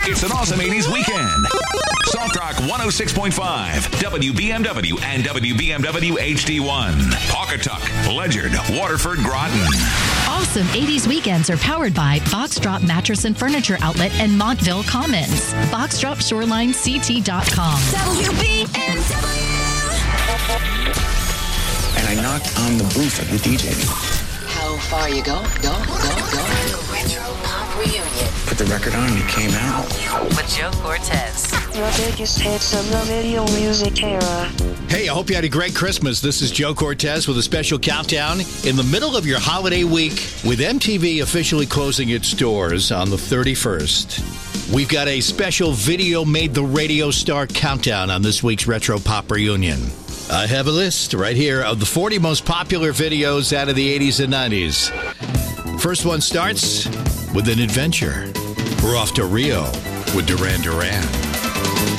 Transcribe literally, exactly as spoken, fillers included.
It's an awesome eighties weekend. Soft Rock one oh six point five, W B M W and W B M W H D one. Pawcatuck, Ledyard, Waterford, Groton. Awesome eighties weekends are powered by Box Drop Mattress and Furniture Outlet and Montville Commons. box drop shoreline c t dot com. W B M W. And I knocked on the booth of the D J. How far you go? Go, go, go. The Retro Pop Reunion. Put the record on and it came out. With Joe Cortez. The biggest hits of the video music era. Hey, I hope you had a great Christmas. This is Joe Cortez with a special countdown in the middle of your holiday week with M T V officially closing its doors on the thirty-first. We've got a special Video Made the Radio Star countdown on this week's Retro Pop Reunion. I have a list right here of the forty most popular videos out of the eighties and nineties. First one starts with an adventure. We're off to Rio with Duran Duran.